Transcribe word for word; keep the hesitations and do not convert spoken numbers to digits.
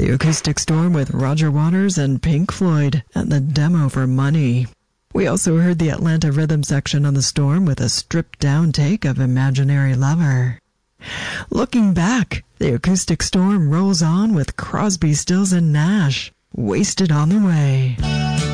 The Acoustic Storm with Roger Waters and Pink Floyd, and the demo for Money. We also heard the Atlanta Rhythm section on the Storm with a stripped-down take of Imaginary Lover. Looking back, the Acoustic Storm rolls on with Crosby, Stills and Nash, Wasted on the Way.